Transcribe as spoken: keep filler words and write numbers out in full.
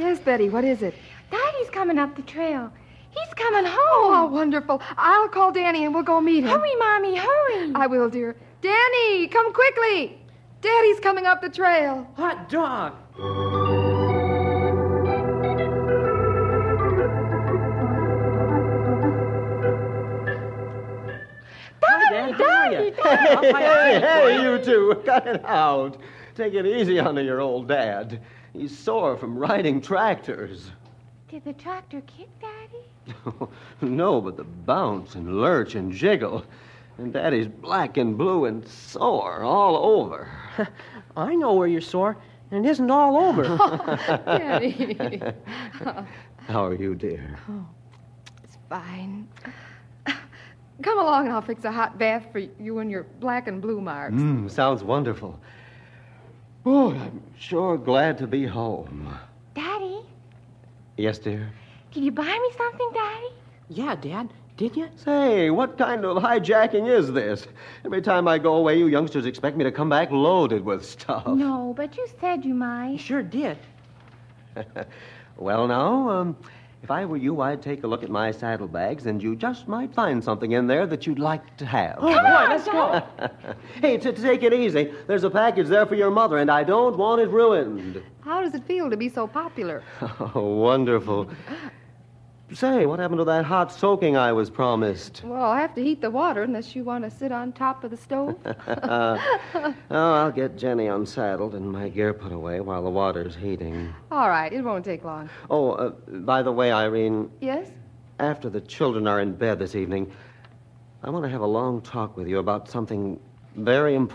Yes, Betty, what is it? Daddy's coming up the trail. He's coming home. Oh, wonderful. I'll call Danny and we'll go meet him. Hurry, Mommy, hurry. I will, dear. Danny, come quickly. Daddy's coming up the trail. Hot dog! Daddy, Daddy, Daddy. Hey, hey, you two, cut it out. Take it easy on your old dad. He's sore from riding tractors. Did the tractor kick Daddy? No, but the bounce and lurch and jiggle. And Daddy's black and blue and sore all over. I know where you're sore, and it isn't all over. Daddy. How are you, dear? Oh, it's fine. Come along and I'll fix a hot bath for you and your black and blue marks. Mm, sounds wonderful. Oh, I'm sure glad to be home. Daddy, Yes, dear? did you buy me something, Daddy? Yeah, Dad, did you? Say, what kind of hijacking is this? Every time I go away, you youngsters expect me to come back loaded with stuff. No, but you said you You might. sure did. Well, now, um, if I were you, I'd take a look at my saddlebags, and you just might find something in there that you'd like to have. Oh, boy, let's go. Hey, to take it easy. There's a package there for your mother, and I don't want it ruined. How does it feel to be so popular? Oh, wonderful. Say, what happened to that hot soaking I was promised? Well, I'll have to heat the water unless you want to sit on top of the stove. Oh, I'll get Jenny unsaddled and my gear put away while the water's heating. All right, it won't take long. Oh, uh, by the way, Irene, Yes? after the children are in bed this evening, I want to have a long talk with you about something very important.